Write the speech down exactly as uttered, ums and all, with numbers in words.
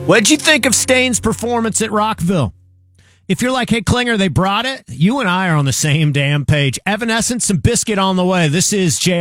What'd you think of Stain's performance at Rockville? If you're like, hey, Klinger, they brought it, you and I are on the same damn page. Evanescence and Biscuit on the way. This is J